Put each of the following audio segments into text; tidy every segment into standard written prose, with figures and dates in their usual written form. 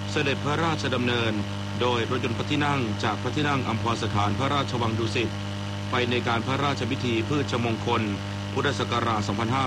เสด็จพระราชดำเนินโดยรถยนต์พระที่นั่งจากพระที่นั่งอัมพรสถานพระราชวังดุสิตไปในการพระราชพิธีพืชมงคลพุทธศักราช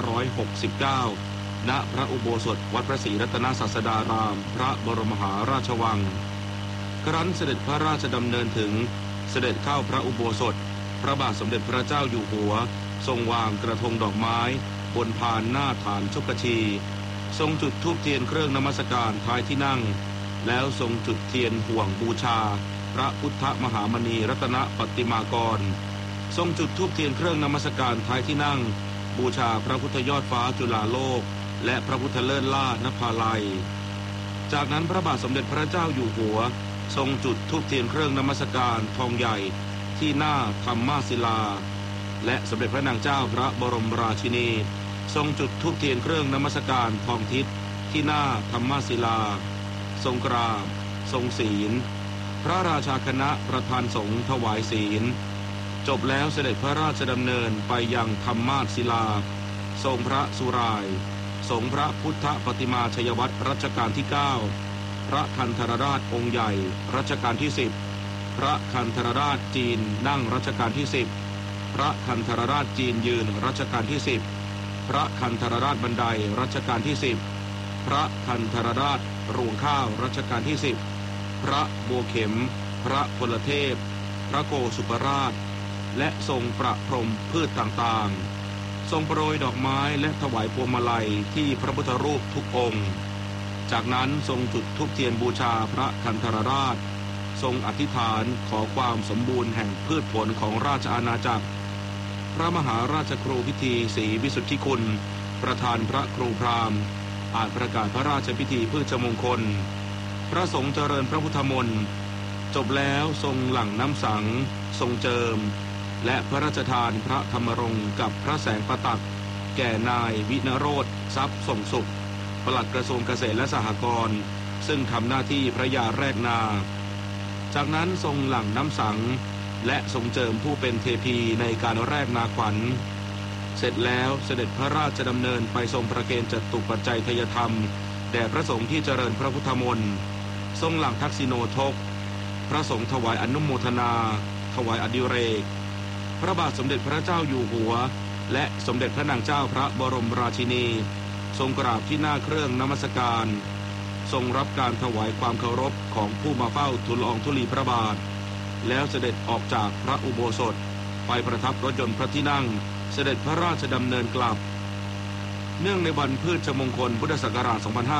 2569 ณ พระอุโบสถวัดพระศรีรัตนศาสดารามพระบรมมหาราชวังครั้นเสด็จพระราชดำเนินถึงเสด็จเข้าพระอุโบสถพระบาทสมเด็จพระเจ้าอยู่หัวทรงวางกระทงดอกไม้บนพานหน้าฐานชุกชีทรงจุดธูปเทียนเครื่องนมัสการท้ายที่นั่งแล้วทรงจุดเทียนห่วงบูชาพระพุทธมหามณีรัตนปฏิมากรทรงจุดธูปเทียนเครื่องนมัสการท้ายที่นั่งบูชาพระพุทธยอดฟ้าจุฬาโลกและพระพุทธเลิศล่านภาลัยจากนั้นพระบาทสมเด็จพระเจ้าอยู่หัวทรงจุดธูปเทียนเครื่องนมัสการทองใหญ่ที่หน้าธรรมาศิลาและสมเด็จพระนางเจ้าพระบรมราชินีทรงจุดธูปเทียนเครื่องนมัสการทองทิศที่หน้าธรรมาศิลาทรงกราบทรงศีลพระราชาคณะประธานสงฆ์ถวายศีลจบแล้วเสด็จพระราชดำเนินไปยังธรรมาศิลาทรงพระสุรายทรงพระพุทธปฏิมาชัยวัตรรัชกาลที่ 9พระคันธรราชองค์ใหญ่รัชกาลที่ 10พระคันธรราชจีนนั่งรัชกาลที่ 10พระคันธรราชจีนยืนรัชกาลที่ 10พระคันธรราชบันไดรัชกาลที่ 10พระคันธรราชรวงข้าวรัชกาลที่ 10พระโบเข็มพระพลเทพพระโกสุปราชและทรงประพรมพืชต่างๆทรงโปรยดอกไม้และถวายพวงมาลัยที่พระพุทธรูปทุกองค์จากนั้นทรงจุดธูปเทียนบูชาพระคันธรราชทรงอธิษฐานขอความสมบูรณ์แห่งพืชผลของราชอาณาจักรพระมหาราชครูพิธีศรีวิสุทธิคุณประธานพระครูพราหมณ์อ่านประกาศพระราชพิธีพืชมงคลพระสงฆ์เจริญพระพุทธมนต์จบแล้วทรงหลั่งน้ำสังทรงเจิมและพระราชทานพระธรรมรงค์กับพระแสงประตักแก่นายวินโรธทรัพย์ส่งสุขปลัดกระทรวงเกษตรและสหกรณ์ซึ่งทำหน้าที่พระยาแรกนาจากนั้นทรงหลั่งน้ำสังและทรงเจิมผู้เป็นเทพีในการแรกนาขวัญเสร็จแล้วเสด็จพระราชดำเนินไปทรงประเคนจตุปัจจัยทยธรรมแด่พระสงฆ์ที่เจริญพระพุทธมนต์ทรงหลั่งทักษิโนทกพระสงฆ์ถวายอนุโมทนาถวายอดิเรกพระบาทสมเด็จพระเจ้าอยู่หัวและสมเด็จพระนางเจ้าพระบรมราชินีทรงกราบที่หน้าเครื่องนมัสการทรงรับการถวายความเคารพของผู้มาเฝ้าทูลละอองธุลีพระบาทแล้วเสด็จออกจากพระอุโบสถไปประทับรถยนต์พระที่นั่งเสด็จพระราชดำเนินกลับเนื่องในวันพืชมงคลพุทธศักราช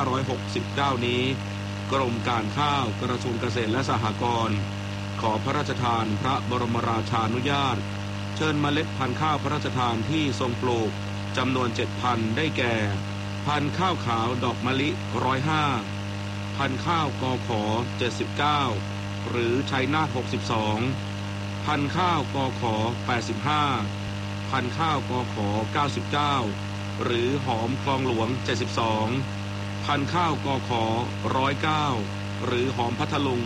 2569 นี้กรมการข้าวกระทรวงเกษตรและสหกรณ์ขอพระราชทานพระบรมราชานุญาตเชิญเมล็ดพันธุ์ข้าวพระราชทานที่ทรงปลูกจำนวน 7,000 ได้แก่พันธุ์ข้าวขาวดอกมะลิ105พันธุ์ข้าวกข79หรือชัยนาท62พันธุ์ข้าวกข85พันธุ์ข้าวกข99หรือหอมคลองหลวง72พันธุ์ข้าวกข109หรือหอมพัทลุง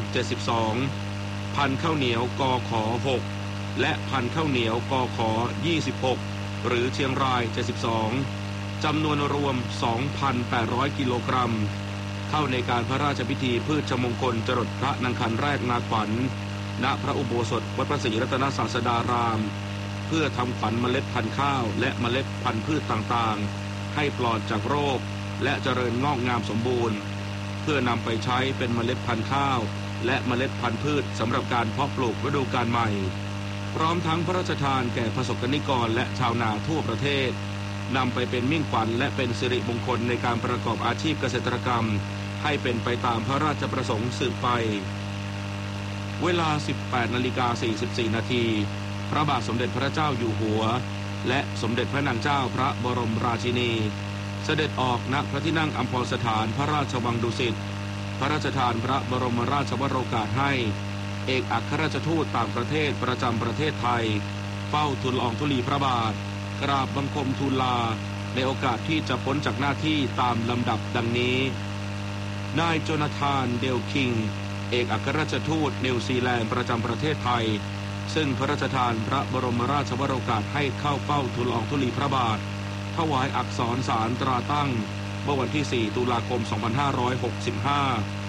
72พันธุ์ข้าวเหนียวกข6และพันธุ์ข้าวเหนียวกข26หรือเชียงราย72จำนวนรวม 2,800 กิโลกรัมเข้าในการพระราชพิธีพืชมงคลจรดพระนางคันแรกนาขวัญณพระอุโบสถวัดพระศรีรัตนศาสดารามเพื่อทำขวัญเมล็ดพันธุ์ข้าวและเมล็ดพันธุ์พืชต่างๆให้ปลอดจากโรคและเจริญงอกงามสมบูรณ์เพื่อนำไปใช้เป็นเมล็ดพันธุ์ข้าวและเมล็ดพันธุ์พืชสำหรับการเพาะปลูกฤดูกาลใหม่พร้อมทั้งพระราชทานแก่ประสบกนิกรและชาวนาทั่วประเทศนำไปเป็นมิ่งขวัญและเป็นสิริมงคลในการประกอบอาชีพเกษตรกรรมให้เป็นไปตามพระราชประสงค์สืบไปเวลา 18:44 นาทีพระบาทสมเด็จพระเจ้าอยู่หัวและสมเด็จพระนางเจ้าพระบรมราชินีเสด็จออกณพระที่นั่งอัมพรสถานพระราชวังดุสิตพระราชทานพระบรมราชวโรกาสให้เอกอัครราชทูตต่างประเทศประจำประเทศไทยเฝ้าทูลละอองธุลีพระบาทกราบบังคมทูลลาในโอกาสที่จะพ้นจากหน้าที่ตามลำดับดังนี้นายโจนาธานเดลคิงเอกอัครราชทูตนิวซีแลนด์ประจำประเทศไทยซึ่งพระราชทานพระบรมราชวโรกาสให้เข้าเฝ้าทูลละอองธุลีพระบาทถวายอักษรสารตราตั้งเมื่อวันที่ 4 ตุลาคม 2565